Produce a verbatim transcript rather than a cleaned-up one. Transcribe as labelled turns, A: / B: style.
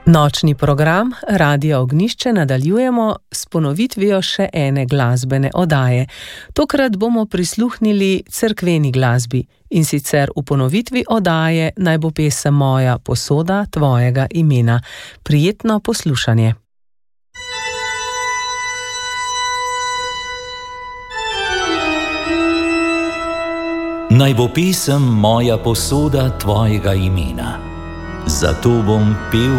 A: Nočni program Radia Ognjišče nadaljujemo s ponovitvijo še ene glasbene oddaje. Tokrat bomo prisluhnili cerkveni glasbi, in sicer v ponovitvi oddaje naj bo pesem Moja posoda tvojega imena. Prijetno poslušanje.
B: Naj bo pesem Moja posoda tvojega imena. Zato bom pel